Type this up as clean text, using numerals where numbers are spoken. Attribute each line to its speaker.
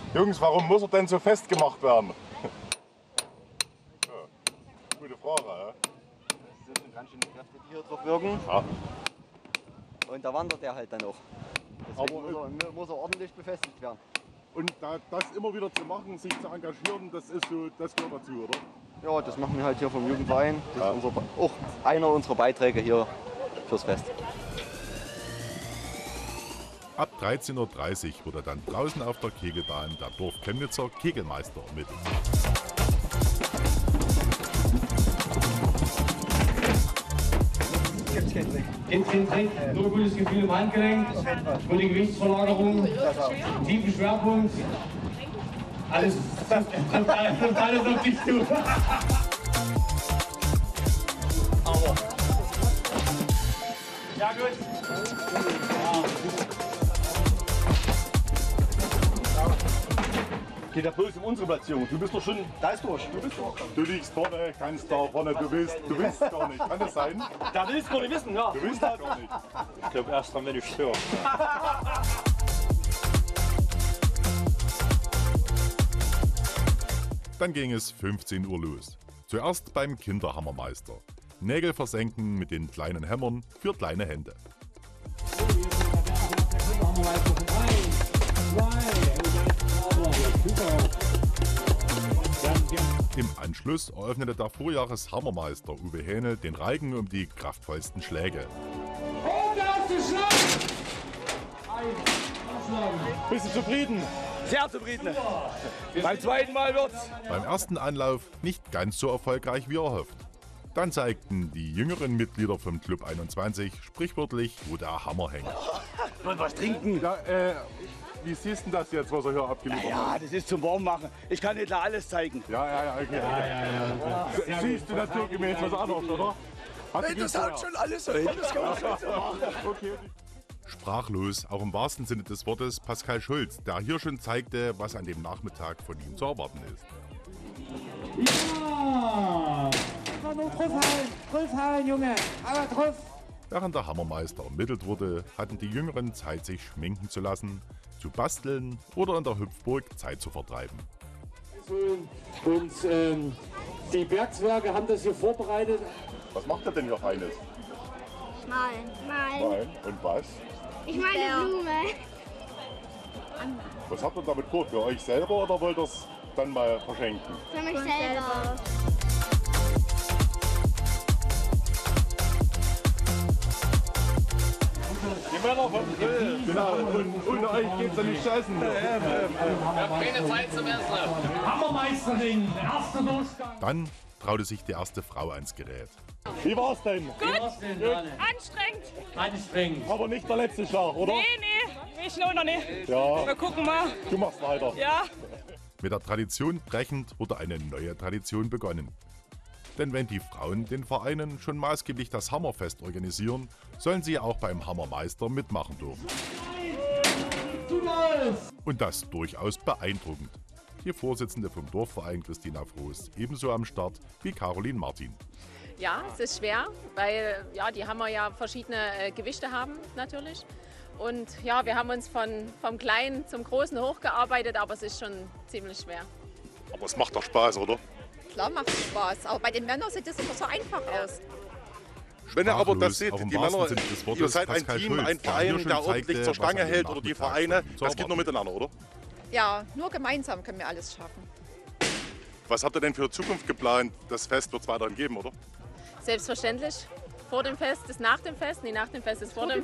Speaker 1: Jungs, warum muss er denn so festgemacht werden? Ja, gute Frage, ja?
Speaker 2: Das sind schon ganz schöne Kräfte, die hier drauf wirken.
Speaker 1: Ja.
Speaker 2: Und da wandert er halt dann auch. Deswegen
Speaker 1: Aber
Speaker 2: muss er ordentlich befestigt werden.
Speaker 1: und das immer wieder zu machen, sich zu engagieren, das gehört dazu, oder?
Speaker 2: Ja, das machen wir halt hier vom Jugendverein. Das ist auch einer unserer Beiträge hier fürs Fest.
Speaker 3: Ab 13:30 Uhr wurde dann draußen auf der Kegelbahn der Dorfchemnitzer Kegelmeister ermittelt.
Speaker 4: Kein Trick, nur gutes Gefühl im Handgelenk, gute Gewichtsverlagerung, tiefen Schwerpunkt. Alles trifft alles auf dich zu. Aber. Ja, gut.
Speaker 5: Geht ja bloß um unsere Platzierung. Du bist doch schon, da ist durch.
Speaker 1: Du liegst vorne, kannst da vorne, du willst gar nicht. Kann das sein?
Speaker 5: Da willst du gar nicht wissen, ja.
Speaker 1: Du willst das gar nicht.
Speaker 5: Ich glaube erst dann, wenn ich störe.
Speaker 3: Dann ging es 15 Uhr los. Zuerst beim Kinderhammermeister. Nägel versenken mit den kleinen Hämmern für kleine Hände. Im Anschluss eröffnete der Vorjahreshammermeister Uwe Hähne den Reigen um die kraftvollsten Schläge.
Speaker 5: Bist du zufrieden?
Speaker 2: Sehr zufrieden.
Speaker 5: Beim zweiten Mal wird's.
Speaker 3: Beim ersten Anlauf nicht ganz so erfolgreich wie erhofft. Dann zeigten die jüngeren Mitglieder vom Club 21 sprichwörtlich, wo der Hammer hängt.
Speaker 5: Wollen was trinken?
Speaker 1: Ja, wie siehst du das jetzt, was er hier abgeliefert hat?
Speaker 5: Ja, das ist zum Warmmachen. Ich kann nicht alles zeigen.
Speaker 1: Ja, okay. Siehst du naturgemäß was anderes, oder?
Speaker 5: Nein, das haut schon alles so hin. Das kann man schon so machen.
Speaker 1: Okay.
Speaker 3: Sprachlos, auch im wahrsten Sinne des Wortes, Pascal Schulz, der hier schon zeigte, was an dem Nachmittag von ihm zu erwarten ist.
Speaker 6: Ja! Nur drauf halten, Junge! Aber drauf!
Speaker 3: Während der Hammermeister ermittelt wurde, hatten die Jüngeren Zeit, sich schminken zu lassen, zu basteln oder in der Hüpfburg Zeit zu vertreiben.
Speaker 6: Und die Werkswerke haben das hier vorbereitet.
Speaker 1: Was macht er denn hier Feines?
Speaker 7: Malen.
Speaker 1: Nein. Und was?
Speaker 7: Ich meine Blume.
Speaker 1: Was habt ihr damit vor? Für euch selber oder wollt ihr es dann mal verschenken?
Speaker 7: Für mich selber.
Speaker 5: Die Männer vom Grill.
Speaker 1: Genau, und ohne euch geht's ja nicht scheißen.
Speaker 4: Keine Zeit zum Essen.
Speaker 6: Hammermeisterin, erster Durchgang.
Speaker 3: Dann traute sich die erste Frau ans Gerät.
Speaker 1: Wie war's denn?
Speaker 8: Anstrengend.
Speaker 1: Aber nicht der letzte Schlag, oder?
Speaker 8: Nee, ich noch nicht.
Speaker 1: Ja,
Speaker 8: Wir gucken mal.
Speaker 1: du machst weiter.
Speaker 8: Ja.
Speaker 3: Mit der Tradition brechend wurde eine neue Tradition begonnen. Denn wenn die Frauen den Vereinen schon maßgeblich das Hammerfest organisieren, sollen sie auch beim Hammermeister mitmachen dürfen. Und das durchaus beeindruckend. Die Vorsitzende vom Dorfverein Christina Froß ebenso am Start wie Caroline Martin.
Speaker 9: Ja, es ist schwer, weil ja, die Hammer ja verschiedene Gewichte haben natürlich. Und ja, wir haben uns vom Kleinen zum Großen hochgearbeitet, aber es ist schon ziemlich schwer.
Speaker 1: Aber es macht doch Spaß, oder?
Speaker 7: Klar macht es Spaß, aber bei den Männern sieht das immer so einfach aus.
Speaker 1: Wenn ihr aber das
Speaker 3: Sprachlos,
Speaker 1: seht,
Speaker 3: auch im
Speaker 1: die
Speaker 3: wahrsten
Speaker 1: Männer,
Speaker 3: Sinne des Wortes,
Speaker 1: ihr seid ein
Speaker 3: Pascal
Speaker 1: Team,
Speaker 3: Schulz,
Speaker 1: ein
Speaker 3: der hier
Speaker 1: Verein,
Speaker 3: schon
Speaker 1: der ordentlich
Speaker 3: zeigte,
Speaker 1: zur
Speaker 3: was an
Speaker 1: Stange
Speaker 3: dem
Speaker 1: hält oder die
Speaker 3: Nachmittag
Speaker 1: Vereine,
Speaker 3: von ihm zu
Speaker 1: das geht nur
Speaker 3: erwarten
Speaker 1: miteinander, oder?
Speaker 7: Ja, nur gemeinsam können wir alles schaffen.
Speaker 1: Was habt ihr denn für die Zukunft geplant? Das Fest wird es weiterhin geben, oder?
Speaker 9: Selbstverständlich. Vor dem Fest ist nach dem Fest, nee, nach dem Fest ist vor dem